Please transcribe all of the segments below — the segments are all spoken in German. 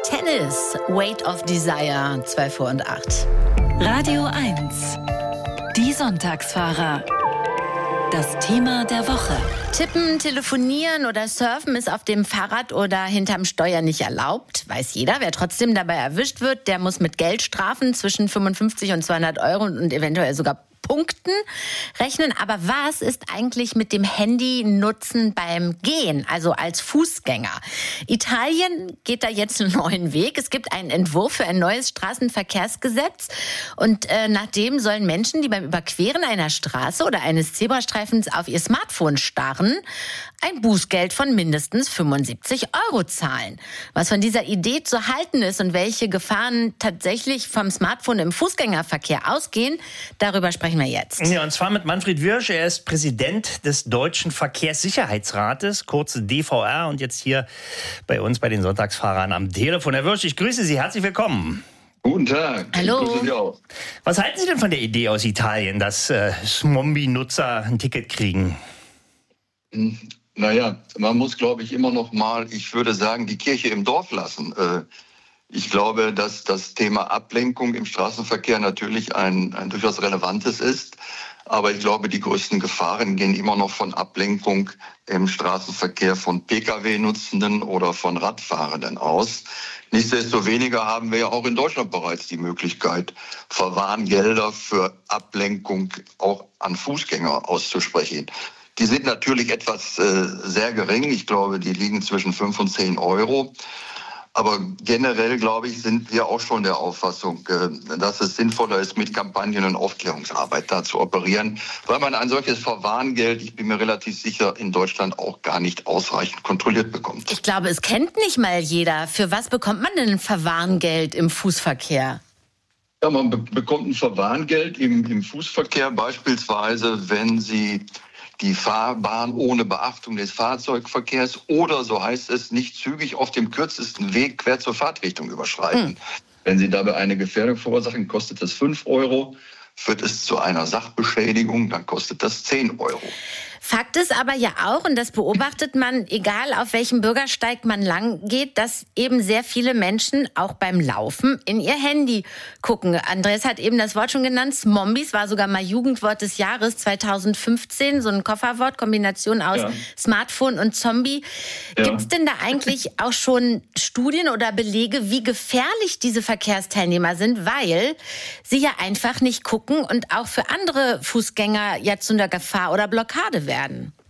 Tennis, Weight of Desire, 2:08. Radio 1, die Sonntagsfahrer. Das Thema der Woche. Tippen, telefonieren oder surfen ist auf dem Fahrrad oder hinterm Steuer nicht erlaubt. Weiß jeder. Wer trotzdem dabei erwischt wird, der muss mit Geldstrafen zwischen 55 und 200 Euro und eventuell sogar Punkten rechnen. Aber was ist eigentlich mit dem Handy-Nutzen beim Gehen, also als Fußgänger? Italien geht da jetzt einen neuen Weg. Es gibt einen Entwurf für ein neues Straßenverkehrsgesetz. Und nach dem sollen Menschen, die beim Überqueren einer Straße oder eines Zebrastreifens auf ihr Smartphone starren, ein Bußgeld von mindestens 75 Euro zahlen. Was von dieser Idee zu halten ist und welche Gefahren tatsächlich vom Smartphone im Fußgängerverkehr ausgehen, darüber sprechen wir jetzt. Ja, und zwar mit Manfred Wirsch. Er ist Präsident des Deutschen Verkehrssicherheitsrates, kurz DVR, und jetzt hier bei uns bei den Sonntagsfahrern am Telefon. Herr Wirsch, ich grüße Sie. Herzlich willkommen. Guten Tag. Hallo. Ich grüße Sie auch. Was halten Sie denn von der Idee aus Italien, dass Smombi-Nutzer ein Ticket kriegen? Naja, man muss, glaube ich, immer noch mal, ich würde sagen, die Kirche im Dorf lassen. Ich glaube, dass das Thema Ablenkung im Straßenverkehr natürlich ein durchaus relevantes ist. Aber ich glaube, die größten Gefahren gehen immer noch von Ablenkung im Straßenverkehr von Pkw-Nutzenden oder von Radfahrenden aus. Nichtsdestoweniger haben wir ja auch in Deutschland bereits die Möglichkeit, Verwarngelder für Ablenkung auch an Fußgänger auszusprechen. Die sind natürlich etwas sehr gering. Ich glaube, die liegen zwischen 5 und 10 Euro. Aber generell, glaube ich, sind wir auch schon der Auffassung, dass es sinnvoller ist, mit Kampagnen und Aufklärungsarbeit da zu operieren, weil man ein solches Verwarngeld, ich bin mir relativ sicher, in Deutschland auch gar nicht ausreichend kontrolliert bekommt. Ich glaube, es kennt nicht mal jeder. Für was bekommt man denn ein Verwarngeld im Fußverkehr? Ja, man bekommt ein Verwarngeld im Fußverkehr, beispielsweise, wenn Sie die Fahrbahn ohne Beachtung des Fahrzeugverkehrs oder, so heißt es, nicht zügig auf dem kürzesten Weg quer zur Fahrtrichtung überschreiten. Wenn Sie dabei eine Gefährdung verursachen, kostet das 5 Euro. Führt es zu einer Sachbeschädigung, dann kostet das 10 Euro. Fakt ist aber ja auch, und das beobachtet man, egal auf welchem Bürgersteig man lang geht, dass eben sehr viele Menschen auch beim Laufen in ihr Handy gucken. Andreas hat eben das Wort schon genannt, Smombis war sogar mal Jugendwort des Jahres 2015, so ein Kofferwort, Kombination aus Smartphone und Zombie. Ja. Gibt es denn da eigentlich auch schon Studien oder Belege, wie gefährlich diese Verkehrsteilnehmer sind, weil sie ja einfach nicht gucken und auch für andere Fußgänger ja zu einer Gefahr oder Blockade werden?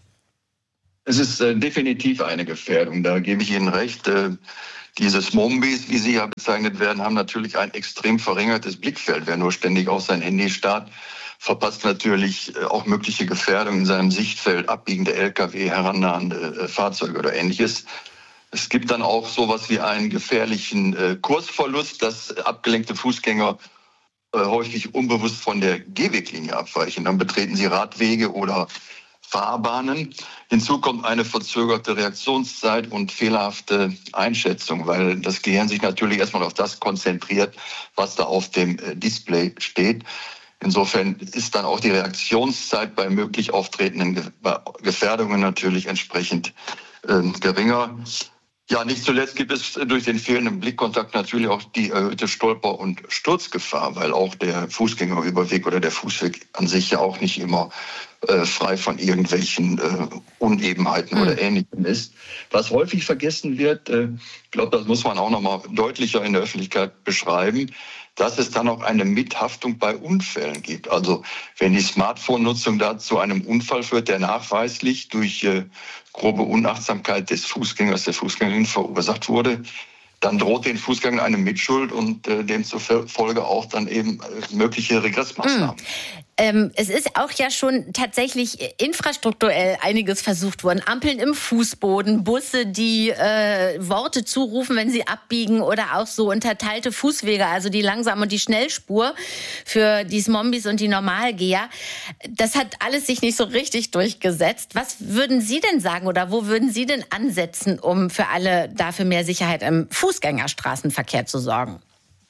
Es ist definitiv eine Gefährdung, da gebe ich Ihnen recht. Diese Smombis, wie sie ja bezeichnet werden, haben natürlich ein extrem verringertes Blickfeld. Wer nur ständig auf sein Handy starrt, verpasst natürlich auch mögliche Gefährdungen in seinem Sichtfeld, abbiegende Lkw, herannahende Fahrzeuge oder Ähnliches. Es gibt dann auch sowas wie einen gefährlichen Kursverlust, dass abgelenkte Fußgänger häufig unbewusst von der Gehweglinie abweichen. Dann betreten sie Radwege oder Fahrbahnen. Hinzu kommt eine verzögerte Reaktionszeit und fehlerhafte Einschätzung, weil das Gehirn sich natürlich erstmal auf das konzentriert, was da auf dem Display steht. Insofern ist dann auch die Reaktionszeit bei möglich auftretenden Gefährdungen natürlich entsprechend geringer. Ja, nicht zuletzt gibt es durch den fehlenden Blickkontakt natürlich auch die erhöhte Stolper- und Sturzgefahr, weil auch der Fußgängerüberweg oder der Fußweg an sich ja auch nicht immer frei von irgendwelchen Unebenheiten oder Ähnlichem ist. Was häufig vergessen wird, ich glaube, das muss man auch noch mal deutlicher in der Öffentlichkeit beschreiben, dass es dann auch eine Mithaftung bei Unfällen gibt. Also wenn die Smartphone-Nutzung da zu einem Unfall führt, der nachweislich durch grobe Unachtsamkeit des Fußgängers, der Fußgängerin verursacht wurde, dann droht den Fußgängern eine Mitschuld und demzufolge auch dann eben mögliche Regressmaßnahmen. Es ist auch ja schon tatsächlich infrastrukturell einiges versucht worden. Ampeln im Fußboden, Busse, die Worte zurufen, wenn sie abbiegen, oder auch so unterteilte Fußwege, also die Langsam- und die Schnellspur für die Smombis und die Normalgeher. Das hat alles sich nicht so richtig durchgesetzt. Was würden Sie denn sagen oder wo würden Sie denn ansetzen, um für alle dafür mehr Sicherheit im Fußgängerstraßenverkehr zu sorgen?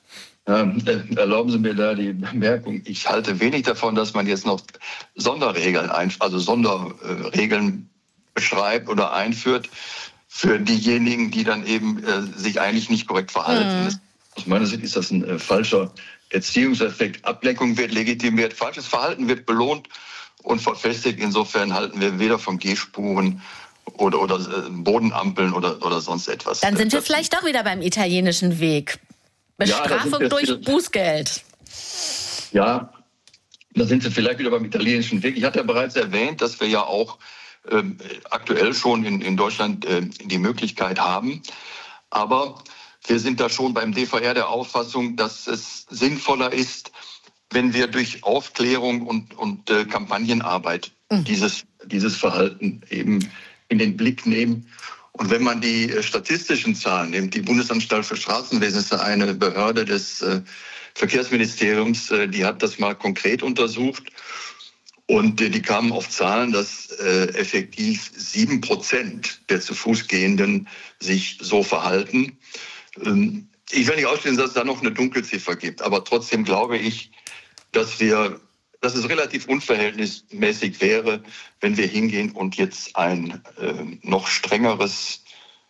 Erlauben Sie mir da die Bemerkung, ich halte wenig davon, dass man jetzt noch Sonderregeln beschreibt oder einführt, für diejenigen, die dann eben sich eigentlich nicht korrekt verhalten. Aus meiner Sicht ist das ein falscher Erziehungseffekt. Ablenkung wird legitimiert, falsches Verhalten wird belohnt und verfestigt. Insofern halten wir weder von Gehspuren oder Bodenampeln oder sonst etwas. Dann sind wir vielleicht doch wieder beim italienischen Weg. Bestrafung durch Bußgeld. Ja, da sind wir vielleicht wieder beim italienischen Weg. Ich hatte ja bereits erwähnt, dass wir ja auch aktuell schon in Deutschland die Möglichkeit haben. Aber wir sind da schon beim DVR der Auffassung, dass es sinnvoller ist, wenn wir durch Aufklärung und Kampagnenarbeit dieses Verhalten eben in den Blick nehmen. Und wenn man die statistischen Zahlen nimmt, die Bundesanstalt für Straßenwesen ist eine Behörde des Verkehrsministeriums, die hat das mal konkret untersucht. Und die kamen auf Zahlen, dass effektiv 7% der zu Fuß Gehenden sich so verhalten. Ich will nicht ausschließen, dass es da noch eine Dunkelziffer gibt. Aber trotzdem glaube ich, dass es relativ unverhältnismäßig wäre, wenn wir hingehen und jetzt ein noch strengeres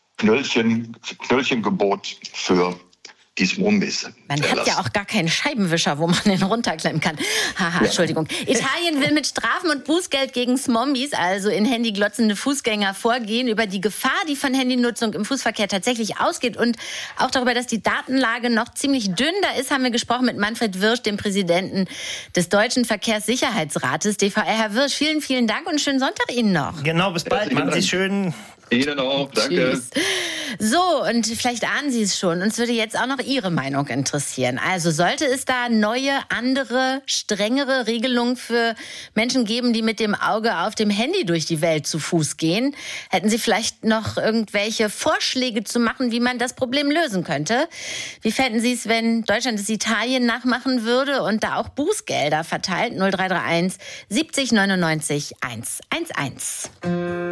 Knöllchengebot für die Smombis. Man hat ja auch gar keinen Scheibenwischer, wo man den runterklemmen kann. Haha, Entschuldigung. Italien will mit Strafen und Bußgeld gegen Smombis, also in Handy glotzende Fußgänger, vorgehen. Über die Gefahr, die von Handynutzung im Fußverkehr tatsächlich ausgeht und auch darüber, dass die Datenlage noch ziemlich dünn da ist, haben wir gesprochen mit Manfred Wirsch, dem Präsidenten des Deutschen Verkehrssicherheitsrates, DVR. Herr Wirsch, vielen, vielen Dank und schönen Sonntag Ihnen noch. Genau, bis bald. Machen Sie es schön. Ihnen auch, danke. Tschüss. So, und vielleicht ahnen Sie es schon, uns würde jetzt auch noch Ihre Meinung interessieren. Also sollte es da neue, andere, strengere Regelungen für Menschen geben, die mit dem Auge auf dem Handy durch die Welt zu Fuß gehen? Hätten Sie vielleicht noch irgendwelche Vorschläge zu machen, wie man das Problem lösen könnte? Wie fänden Sie es, wenn Deutschland es Italien nachmachen würde und da auch Bußgelder verteilt? 0331 70 99 111.